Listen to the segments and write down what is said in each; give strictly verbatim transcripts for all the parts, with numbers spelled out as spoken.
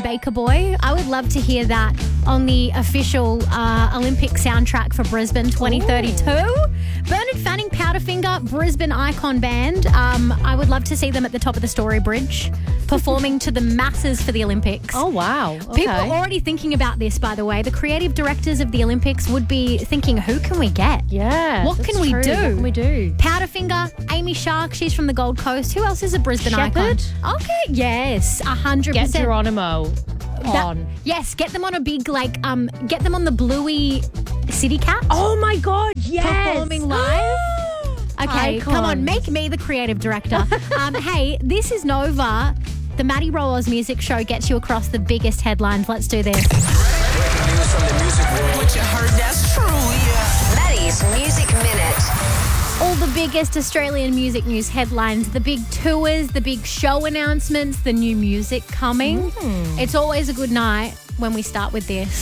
Baker Boy. I would love to hear that on the official uh, Olympic soundtrack for Brisbane twenty thirty-two. Ooh. Bernard Fanning, Powderfinger, Brisbane icon band. Um, I would love to see them at the top of the Story Bridge performing to the masses for the Olympics. Oh, wow. Okay. People are already thinking about this, by the way. The creative directors of the Olympics would be thinking, who can we get? Yeah. What can we true. do? What can we do? Powderfinger, Amy Shark, she's from the Gold Coast. Who else is a Brisbane Shepherd? icon? Okay, yes, one hundred percent. Get Geronimo on. That, yes, get them on a big, like, um, get them on the Bluey City Cat. Oh, my God, yes. Performing live. Okay, Icon. come on, make me the creative director. um, hey, this is Nova. The Maddie Rowe Oz Music Show gets you across the biggest headlines. Let's do this. Breaking news from the music world. What you heard, that's true, yeah. Maddie's Music Minute. All the biggest Australian music news headlines, the big tours, the big show announcements, the new music coming. Mm. It's always a good night when we start with this.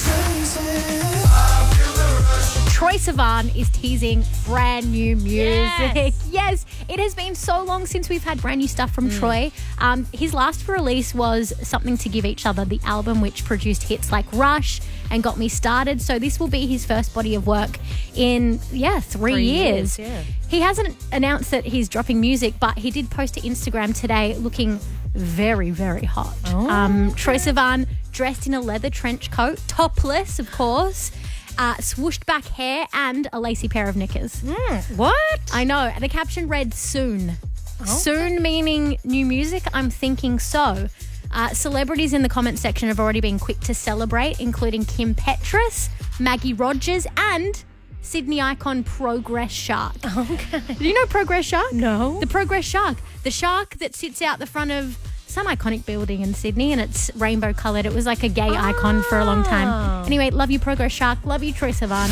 Troye Sivan is teasing brand new music. Yes. Yes, it has been so long since we've had brand new stuff from mm. Troye. Um, his last release was Something to Give Each Other, the album which produced hits like Rush and Got Me Started. So this will be his first body of work in, yeah, three, three years. years yeah. He hasn't announced that he's dropping music, but he did post to Instagram today looking very, very hot. Oh. Um, Troye Sivan dressed in a leather trench coat, topless, of course. Uh, swooshed back hair and a lacy pair of knickers. Mm, what? I know. The caption read soon. Oh. Soon meaning new music? I'm thinking so. Uh, celebrities in the comment section have already been quick to celebrate, including Kim Petras, Maggie Rogers and Sydney icon Progress Shark. Okay. Do you know Progress Shark? No. The Progress Shark. The shark that sits out the front of some iconic building in Sydney and it's rainbow coloured. It was like a gay oh. icon for a long time. Anyway, love you, Progress Shark. Love you, Troye Sivan.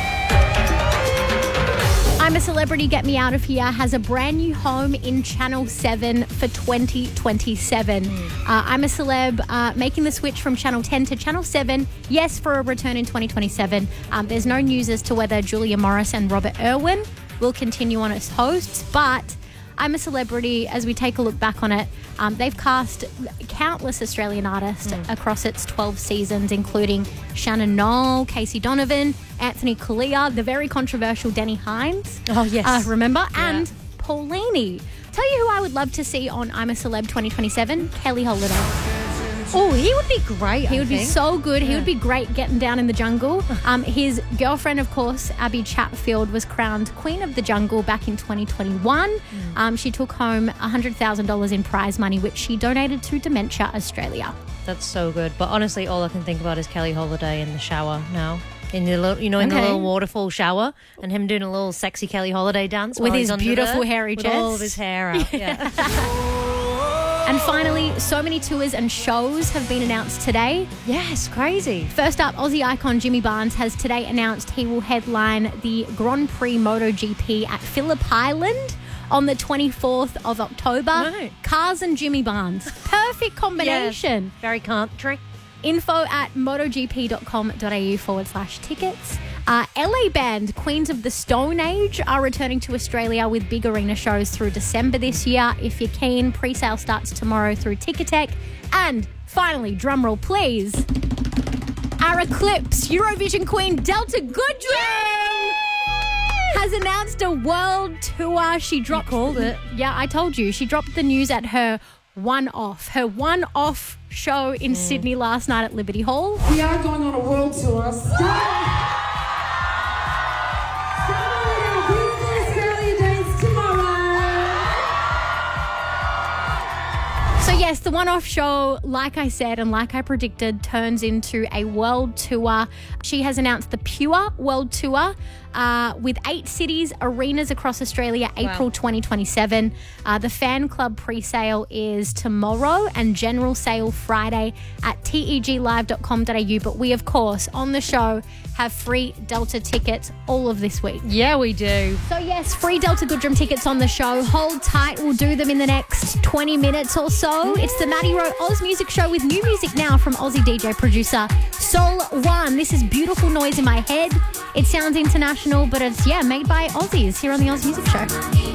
I'm a Celebrity, Get Me Out of Here has a brand new home in Channel seven for twenty twenty-seven. Mm. Uh, I'm a Celeb uh, making the switch from Channel ten to Channel seven. Yes, for a return in twenty twenty-seven. Um, there's no news as to whether Julia Morris and Robert Irwin will continue on as hosts, but I'm a Celebrity, as we take a look back on it, um, they've cast countless Australian artists mm. across its twelve seasons, including Shannon Noll, Casey Donovan, Anthony Collier, the very controversial Denny Hines. Oh, yes. Uh, remember? Yeah. And Paulini. Tell you who I would love to see on I'm a Celeb twenty twenty-seven, Kelly Holiday. Oh, he would be great. He I would think. be so good. Yeah. He would be great getting down in the jungle. Um, his girlfriend, of course, Abby Chatfield, was crowned Queen of the Jungle back in twenty twenty-one. Mm. Um, she took home one hundred thousand dollars in prize money, which she donated to Dementia Australia. That's so good. But honestly, all I can think about is Kelly Holiday in the shower now. In the little, you know, in Okay. the little waterfall shower, and him doing a little sexy Kelly Holiday dance With while his he's under beautiful there, hairy with chest. all of his hair out. Yeah. And finally, so many tours and shows have been announced today. Yes, crazy. First up, Aussie icon Jimmy Barnes has today announced he will headline the Grand Prix MotoGP at Phillip Island on the twenty-fourth of October. Right. Cars and Jimmy Barnes. Perfect combination. Yes. Very country. Info at motogp.com.au forward slash tickets. Uh, L A band Queens of the Stone Age are returning to Australia with big arena shows through December this year. If you're keen, pre-sale starts tomorrow through Ticketek. And finally, drumroll please, our Eclipse Eurovision Queen Delta Goodrem has announced a world tour. She dropped... You called it. Yeah, I told you. She dropped the news at her one-off, her one-off show in mm. Sydney last night at Liberty Hall. We are going on a world tour. Stop. So yes, the one-off show, like I said and like I predicted, turns into a world tour. She has announced the Pure World Tour uh, with eight cities, arenas across Australia, April wow. twenty twenty-seven. Uh, the fan club pre-sale is tomorrow and general sale Friday at teg live dot com dot a u. But we, of course, on the show have free Delta tickets all of this week. Yeah, we do. So yes, free Delta Goodrem tickets on the show. Hold tight. We'll do them in the next twenty minutes or so. It's the Maddie Rowe Oz Music Show with new music now from Aussie D J producer Sol One. This is Beautiful Noise in My Head. It sounds international, but it's, yeah, made by Aussies here on the Oz Music Show.